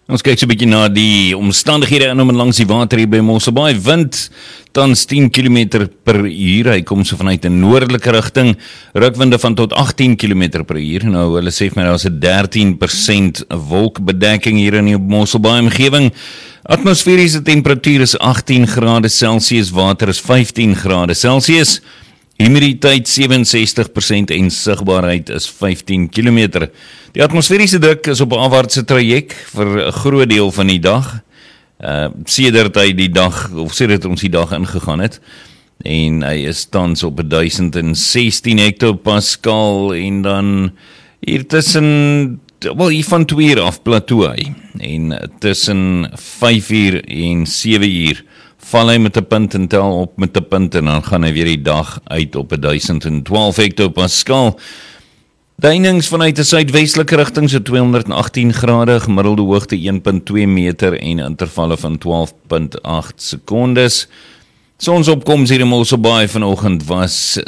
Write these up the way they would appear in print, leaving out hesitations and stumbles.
Ons kyk so 'n bietjie na die omstandighede in om en langs die water hier by Mosselbaai. Wind tans 10 km per uur. Hy kom so vanuit 'n noordelike rigting. Rukwinde van tot 18 km per uur. Nou hulle sê vir my daar's 'n 13% wolkbedekking hier in die Mosselbaai omgewing. Atmosferiese temperatuur is 18 grade Celsius, water is 15 grade Celsius. Humiditeit 67% en sigbaarheid is 15 km. Die atmosferiese druk is op 'n afwaartse traject vir 'n groot deel van die dag. Sedert ons die dag ingegaan het. En hy is tans op 1016 hektopascal en dan hier tussen, hier van 2 uur af plateau hy. En tussen 5 uur en 7 uur val hy met 'n punt en tel op met 'n punt en dan gaan hy weer die dag uit op 1012 hektopascal. Duinings vanuit 'n suidwestelike rigting so 218 grade, gemiddelde hoogte 1.2 meter en intervalle van 12.8 sekondes. Sonsopkoms hier in Mosselbaai vanoggend was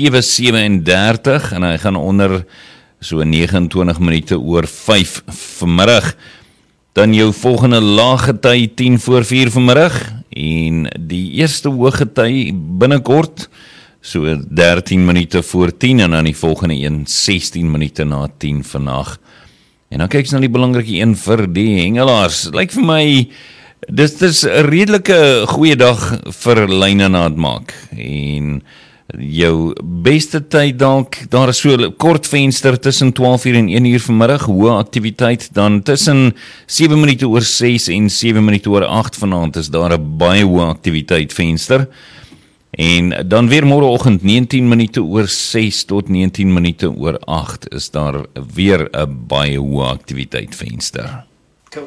7:37 en hy gaan onder so 29 minute oor 5 vanmiddag. Dan jou volgende laaggety 3:50 vanmiddag en die eerste hoëgety binnekort so 13 minute voor 10 en dan die volgende een 16 minute na 10 vannag. En dan kyk ons na die belangrike een vir die hengelaars. Lyk vir my, dis 'n redelike goeie dag vir lyne na het maak. En jou beste tyd dalk, daar is so 'n kort venster tussen 12 uur en 1 uur vanmiddag, hoë aktiwiteit, dan tussen 7 minute oor 6 en 7 minute oor 8 vanaand is daar 'n baie hoë aktiwiteit venster. En dan weer môreoggend 19 minute oor 6 tot 19 minute oor 8 is daar weer 'n baie hoë aktiwiteit venster. Cool.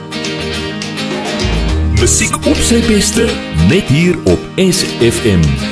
Musiek op sy beste, net hier op SFM.